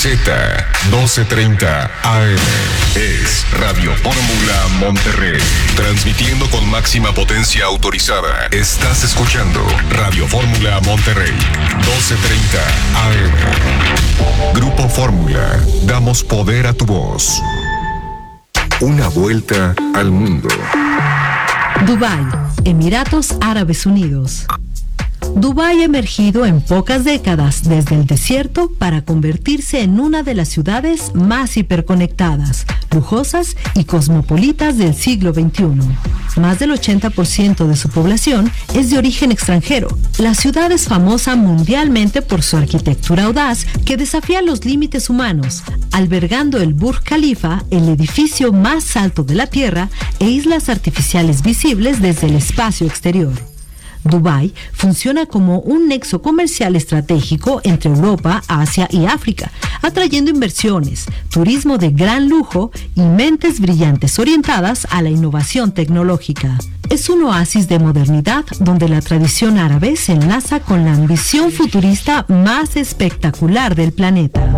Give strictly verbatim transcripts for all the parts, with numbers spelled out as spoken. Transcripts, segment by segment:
Z doce treinta A M. Es Radio Fórmula Monterrey. Transmitiendo con máxima potencia autorizada. Estás escuchando Radio Fórmula Monterrey. doce treinta A M. Grupo Fórmula. Damos poder a tu voz. Una vuelta al mundo. Dubái, Emiratos Árabes Unidos. Dubái ha emergido en pocas décadas desde el desierto para convertirse en una de las ciudades más hiperconectadas, lujosas y cosmopolitas del siglo veintiuno. Más del ochenta por ciento de su población es de origen extranjero. La ciudad es famosa mundialmente por su arquitectura audaz que desafía los límites humanos, albergando el Burj Khalifa, el edificio más alto de la Tierra, e islas artificiales visibles desde el espacio exterior. Dubái funciona como un nexo comercial estratégico entre Europa, Asia y África, atrayendo inversiones, turismo de gran lujo y mentes brillantes orientadas a la innovación tecnológica. Es un oasis de modernidad donde la tradición árabe se enlaza con la ambición futurista más espectacular del planeta.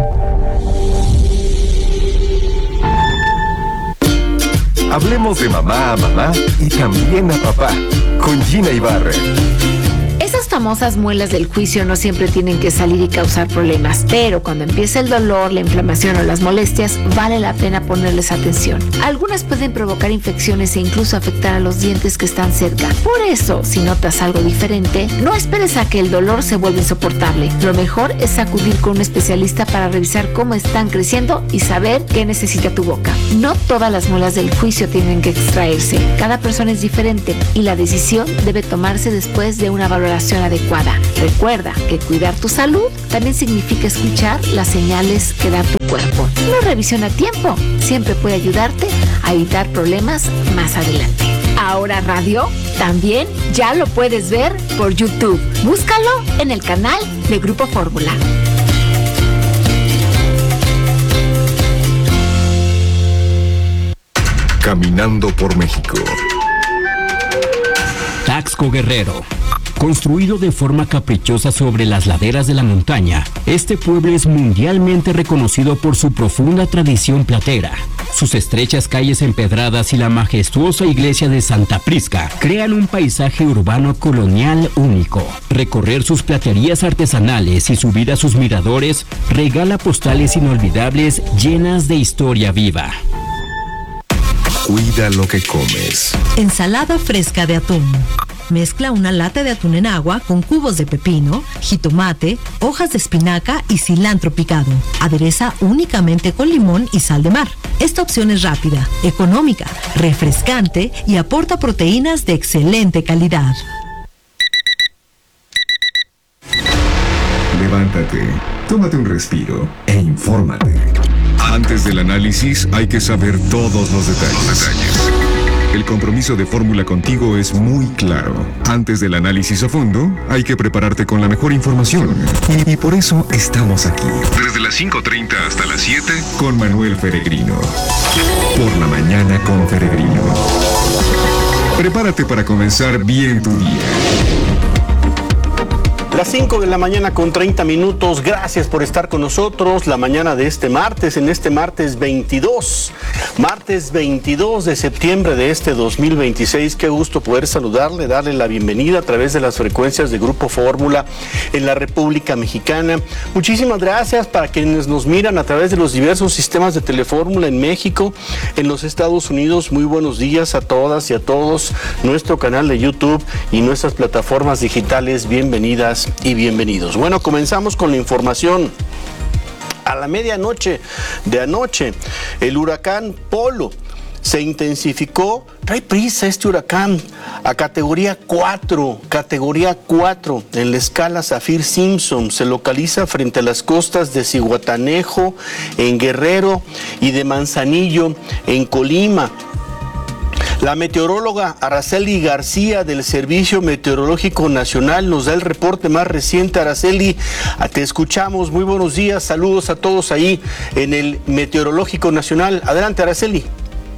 Hablemos de mamá a mamá y también a papá, con Gina Ibarra. Esas famosas muelas del juicio no siempre tienen que salir y causar problemas, pero cuando empieza el dolor, la inflamación o las molestias, vale la pena ponerles atención. Algunas pueden provocar infecciones e incluso afectar a los dientes que están cerca. Por eso, si notas algo diferente, no esperes a que el dolor se vuelva insoportable. Lo mejor es acudir con un especialista para revisar cómo están creciendo y saber qué necesita tu boca. No todas las muelas del juicio tienen que extraerse. Cada persona es diferente y la decisión debe tomarse después de una valoración adecuada. Recuerda que cuidar tu salud también significa escuchar las señales que da tu cuerpo. Una revisión a tiempo siempre puede ayudarte a evitar problemas más adelante. Ahora Radio también ya lo puedes ver por YouTube. Búscalo en el canal de Grupo Fórmula. Caminando por México. Taxco Guerrero. Construido de forma caprichosa sobre las laderas de la montaña, este pueblo es mundialmente reconocido por su profunda tradición platera. Sus estrechas calles empedradas y la majestuosa iglesia de Santa Prisca crean un paisaje urbano colonial único. Recorrer sus platerías artesanales y subir a sus miradores regala postales inolvidables llenas de historia viva. Cuida lo que comes. Ensalada fresca de atún. Mezcla una lata de atún en agua con cubos de pepino, jitomate, hojas de espinaca y cilantro picado. Adereza únicamente con limón y sal de mar. Esta opción es rápida, económica, refrescante y aporta proteínas de excelente calidad. Levántate, tómate un respiro e infórmate. Antes del análisis hay que saber todos los detalles. Los detalles. El compromiso de Fórmula contigo es muy claro. Antes del análisis a fondo, hay que prepararte con la mejor información. Y, y por eso estamos aquí. Desde las cinco treinta hasta las siete, con Manuel Peregrino. Por la mañana con Peregrino. Prepárate para comenzar bien tu día. Las cinco de la mañana con treinta minutos, gracias por estar con nosotros la mañana de este martes, en este martes veintidós, martes veintidós de septiembre de este dos mil veintiséis. Qué gusto poder saludarle, darle la bienvenida a través de las frecuencias de Grupo Fórmula en la República Mexicana. Muchísimas gracias para quienes nos miran a través de los diversos sistemas de Telefórmula en México, en los Estados Unidos. Muy buenos días a todas y a todos. Nuestro canal de YouTube y nuestras plataformas digitales, bienvenidas y bienvenidos. Bueno, comenzamos con la información. A la medianoche de anoche, el huracán Polo se intensificó. Trae prisa este huracán a categoría cuatro, categoría cuatro en la escala Saffir-Simpson. Se localiza frente a las costas de Zihuatanejo, en Guerrero, y de Manzanillo, en Colima. La meteoróloga Araceli García del Servicio Meteorológico Nacional nos da el reporte más reciente. Araceli, te escuchamos. Muy buenos días. Saludos a todos ahí en el Meteorológico Nacional. Adelante, Araceli.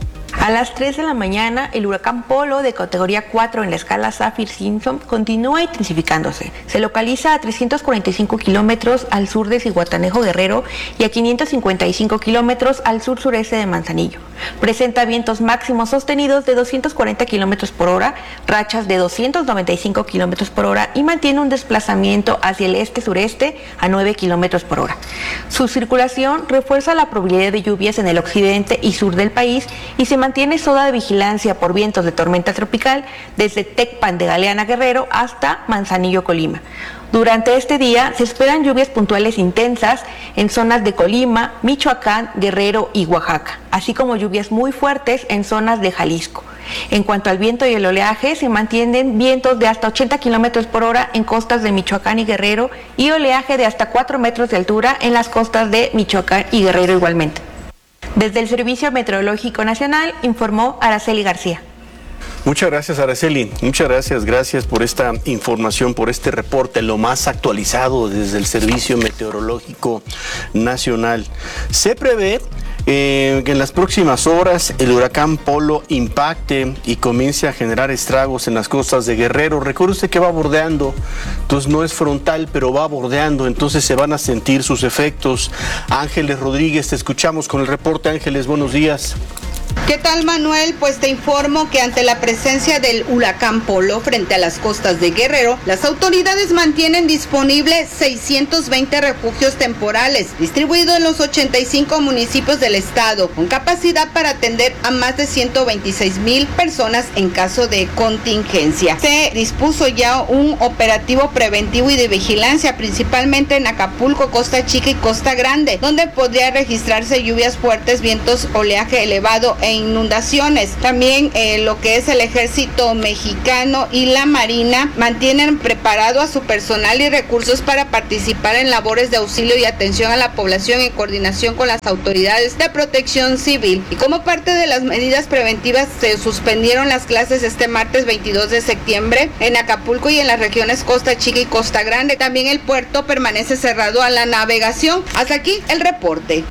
A las tres de la mañana, el huracán Polo, de categoría cuatro en la escala Saffir-Simpson, continúa intensificándose. Se localiza a trescientos cuarenta y cinco kilómetros al sur de Zihuatanejo, Guerrero, y a quinientos cincuenta y cinco kilómetros al sur-sureste de Manzanillo. Presenta vientos máximos sostenidos de doscientos cuarenta kilómetros por hora, rachas de doscientos noventa y cinco kilómetros por hora y mantiene un desplazamiento hacia el este-sureste a nueve kilómetros por hora. Su circulación refuerza la probabilidad de lluvias en el occidente y sur del país y se mantiene zona de vigilancia por vientos de tormenta tropical desde Tecpan de Galeana, Guerrero, hasta Manzanillo, Colima. Durante este día se esperan lluvias puntuales intensas en zonas de Colima, Michoacán, Guerrero y Oaxaca, así como lluvias muy fuertes en zonas de Jalisco. En cuanto al viento y el oleaje, se mantienen vientos de hasta ochenta kilómetros por hora en costas de Michoacán y Guerrero y oleaje de hasta cuatro metros de altura en las costas de Michoacán y Guerrero igualmente. Desde el Servicio Meteorológico Nacional, informó Araceli García. Muchas gracias, Araceli. Muchas gracias, gracias por esta información, por este reporte, lo más actualizado desde el Servicio Meteorológico Nacional. Se prevé eh, que en las próximas horas el huracán Polo impacte y comience a generar estragos en las costas de Guerrero. Recuerde usted que va bordeando, entonces no es frontal, pero va bordeando, entonces se van a sentir sus efectos. Ángeles Rodríguez, te escuchamos con el reporte. Ángeles, buenos días. ¿Qué tal, Manuel? Pues te informo que ante la presencia del huracán Polo frente a las costas de Guerrero, las autoridades mantienen disponibles seiscientos veinte refugios temporales distribuidos en los ochenta y cinco municipios del estado, con capacidad para atender a más de ciento veintiséis mil personas en caso de contingencia. Se dispuso ya un operativo preventivo y de vigilancia, principalmente en Acapulco, Costa Chica y Costa Grande, donde podría registrarse lluvias fuertes, vientos, oleaje elevado e inundaciones. También eh, lo que es el ejército mexicano y la marina mantienen preparado a su personal y recursos para participar en labores de auxilio y atención a la población en coordinación con las autoridades de protección civil. Y como parte de las medidas preventivas, se suspendieron las clases este martes veintidós de septiembre en Acapulco y en las regiones Costa Chica y Costa Grande. También el puerto permanece cerrado a la navegación. Hasta aquí el reporte.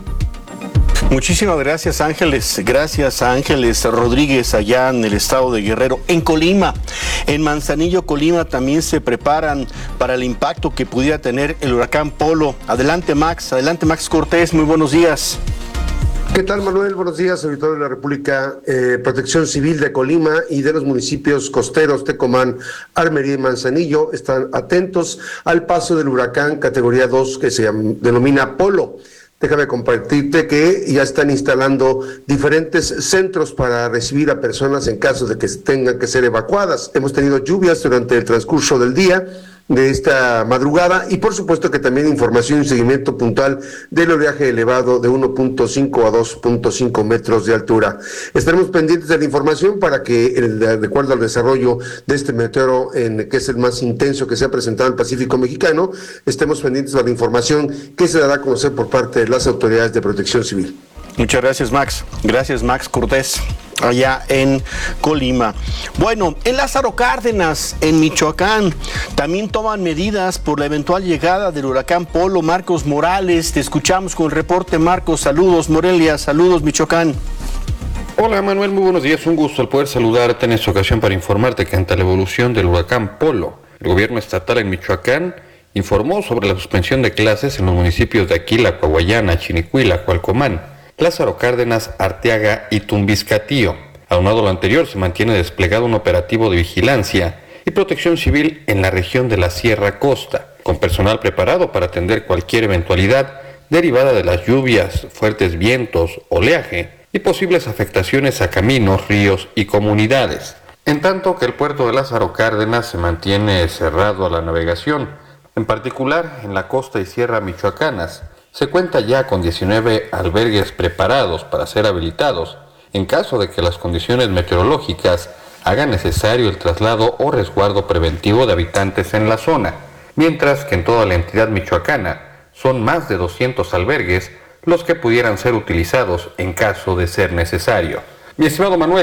Muchísimas gracias, Ángeles. Gracias a Ángeles Rodríguez allá en el estado de Guerrero. En Colima, en Manzanillo, Colima, también se preparan para el impacto que pudiera tener el huracán Polo. Adelante, Max. Adelante, Max Cortés. Muy buenos días. ¿Qué tal, Manuel? Buenos días, auditorio de la República. Eh, Protección Civil de Colima y de los municipios costeros Tecomán, Armería y Manzanillo están atentos al paso del huracán categoría dos que se denomina Polo. Déjame compartirte que ya están instalando diferentes centros para recibir a personas en caso de que tengan que ser evacuadas. Hemos tenido lluvias durante el transcurso del día de esta madrugada y por supuesto que también información y seguimiento puntual del oleaje elevado de uno punto cinco a dos punto cinco metros de altura. Estaremos pendientes de la información para que, de acuerdo al desarrollo de este meteoro, en, que es el más intenso que se ha presentado en el Pacífico mexicano, estemos pendientes de la información que se dará a conocer por parte de las autoridades de protección civil. Muchas gracias, Max. Gracias, Max Cortés, allá en Colima. Bueno, en Lázaro Cárdenas, en Michoacán, también toman medidas por la eventual llegada del huracán Polo. Marcos Morales, te escuchamos con el reporte. Marcos, saludos. Morelia, saludos, Michoacán. Hola, Manuel, muy buenos días. Un gusto al poder saludarte en esta ocasión para informarte que ante la evolución del huracán Polo, el gobierno estatal en Michoacán informó sobre la suspensión de clases en los municipios de Aquila, Coahuayana, Chinicuila, Cualcomán, Lázaro Cárdenas, Arteaga y Tumbiscatío. Aunado a lo anterior, se mantiene desplegado un operativo de vigilancia y protección civil en la región de la Sierra Costa, con personal preparado para atender cualquier eventualidad derivada de las lluvias, fuertes vientos, oleaje y posibles afectaciones a caminos, ríos y comunidades. En tanto que el puerto de Lázaro Cárdenas se mantiene cerrado a la navegación, en particular en la costa y sierra michoacanas, se cuenta ya con diecinueve albergues preparados para ser habilitados en caso de que las condiciones meteorológicas hagan necesario el traslado o resguardo preventivo de habitantes en la zona, mientras que en toda la entidad michoacana son más de doscientos albergues los que pudieran ser utilizados en caso de ser necesario. Mi estimado Manuel,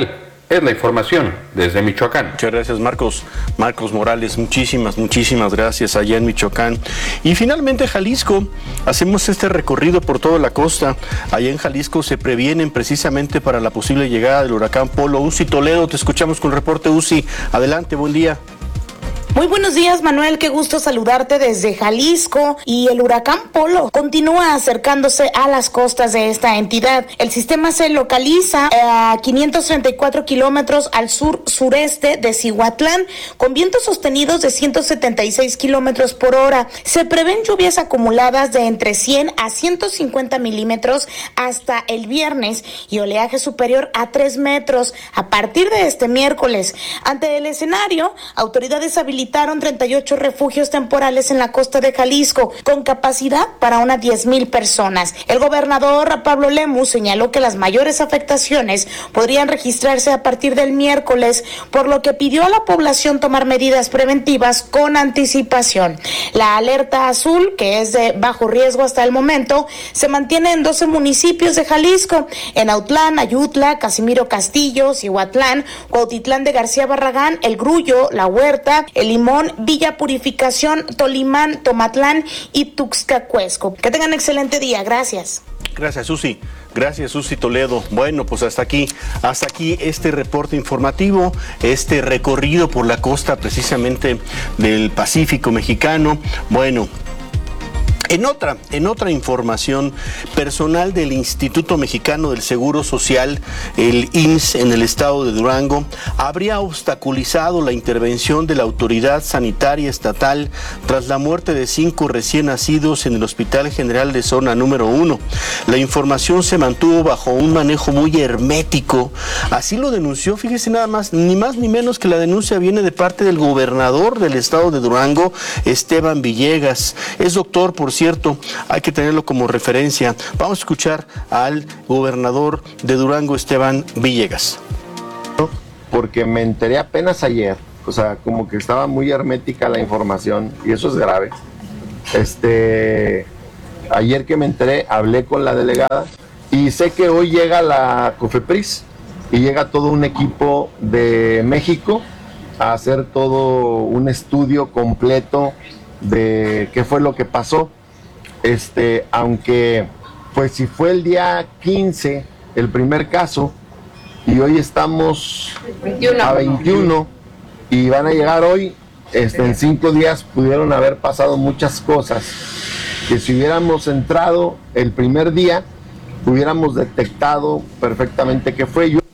Es la información desde Michoacán. Muchas gracias, Marcos. Marcos Morales, muchísimas, muchísimas gracias allá en Michoacán. Y finalmente Jalisco, hacemos este recorrido por toda la costa. Allá en Jalisco se previenen precisamente para la posible llegada del huracán Polo. Uzi Toledo, te escuchamos con el reporte. Uzi, adelante, buen día. Muy buenos días, Manuel, qué gusto saludarte desde Jalisco. Y el huracán Polo continúa acercándose a las costas de esta entidad. El sistema se localiza a quinientos treinta y cuatro kilómetros al sur-sureste de Cihuatlán, con vientos sostenidos de ciento setenta y seis kilómetros por hora. Se prevén lluvias acumuladas de entre cien a ciento cincuenta milímetros hasta el viernes y oleaje superior a tres metros a partir de este miércoles. Ante el escenario, autoridades habilitaron treinta y ocho refugios temporales en la costa de Jalisco, con capacidad para unas diez mil personas. El gobernador Pablo Lemus señaló que las mayores afectaciones podrían registrarse a partir del miércoles, por lo que pidió a la población tomar medidas preventivas con anticipación. La alerta azul, que es de bajo riesgo hasta el momento, se mantiene en doce municipios de Jalisco: en Autlán, Ayutla, Casimiro Castillo, Cihuatlán, Cuautitlán de García Barragán, El Grullo, La Huerta, El Limón, Villa Purificación, Tolimán, Tomatlán y Tuxtlacuesco. Que tengan excelente día, gracias. Gracias, Susi. Gracias, Susi Toledo. Bueno, pues hasta aquí, hasta aquí este reporte informativo, este recorrido por la costa precisamente del Pacífico mexicano. Bueno, En otra, en otra información, personal del Instituto Mexicano del Seguro Social, el I M S S en el estado de Durango, habría obstaculizado la intervención de la autoridad sanitaria estatal tras la muerte de cinco recién nacidos en el Hospital General de Zona número uno. La información se mantuvo bajo un manejo muy hermético. Así lo denunció, fíjese nada más, ni más ni menos que la denuncia viene de parte del gobernador del estado de Durango, Esteban Villegas. Es doctor, por cierto, hay que tenerlo como referencia. Vamos a escuchar al gobernador de Durango, Esteban Villegas. Porque me enteré apenas ayer, o sea, como que estaba muy hermética la información y eso es grave. Este, ayer que me enteré, hablé con la delegada y sé que hoy llega la COFEPRIS y llega todo un equipo de México a hacer todo un estudio completo de qué fue lo que pasó. Este, aunque pues si fue el día quince el primer caso y hoy estamos a veintiuno y van a llegar hoy, este, en cinco días pudieron haber pasado muchas cosas que si hubiéramos entrado el primer día hubiéramos detectado perfectamente qué fue. Yo...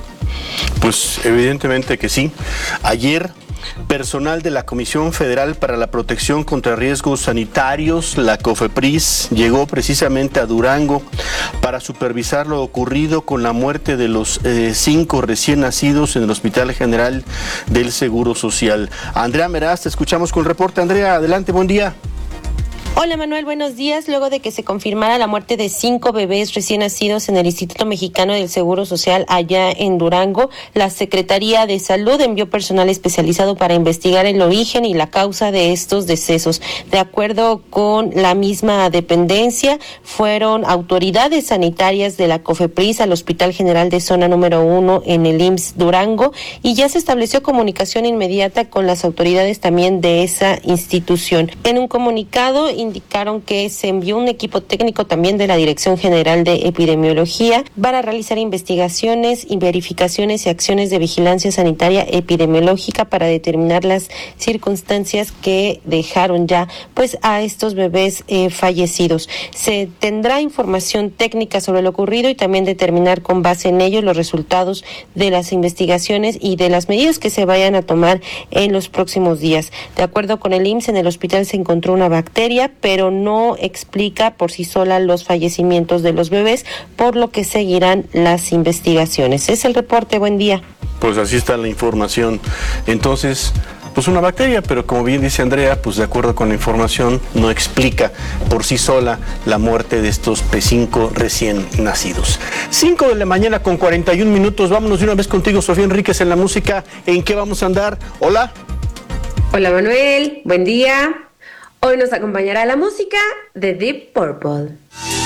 Pues evidentemente que sí. Ayer personal de la Comisión Federal para la Protección contra Riesgos Sanitarios, la COFEPRIS, llegó precisamente a Durango para supervisar lo ocurrido con la muerte de los eh, cinco recién nacidos en el Hospital General del Seguro Social. Andrea Meraz, te escuchamos con el reporte. Andrea, adelante, buen día. Hola Manuel, buenos días. Luego de que se confirmara la muerte de cinco bebés recién nacidos en el Instituto Mexicano del Seguro Social allá en Durango, la Secretaría de Salud envió personal especializado para investigar el origen y la causa de estos decesos. De acuerdo con la misma dependencia, fueron autoridades sanitarias de la COFEPRIS al Hospital General de Zona número uno en el I M S S Durango y ya se estableció comunicación inmediata con las autoridades también de esa institución. En un comunicado indicaron que se envió un equipo técnico también de la Dirección General de Epidemiología para realizar investigaciones y verificaciones y acciones de vigilancia sanitaria epidemiológica para determinar las circunstancias que dejaron ya pues a estos bebés eh, fallecidos. Se tendrá información técnica sobre lo ocurrido y también determinar con base en ello los resultados de las investigaciones y de las medidas que se vayan a tomar en los próximos días. De acuerdo con el I M S S, en el hospital se encontró una bacteria, pero no explica por sí sola los fallecimientos de los bebés, por lo que seguirán las investigaciones. Es el reporte, buen día. Pues así está la información. Entonces, pues una bacteria, pero como bien dice Andrea, pues de acuerdo con la información, no explica por sí sola la muerte de estos P cinco recién nacidos. cinco de la mañana con cuarenta y un minutos, vámonos de una vez contigo, Sofía Enríquez, en la música. ¿En qué vamos a andar? Hola. Hola Manuel, buen día. Hoy nos acompañará la música de Deep Purple.